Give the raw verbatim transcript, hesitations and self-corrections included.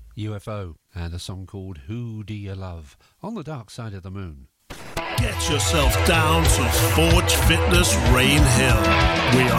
U F O and a song called Who Do You Love on the Dark Side of the Moon. Get yourself down to Forge Fitness Rain Hill. We are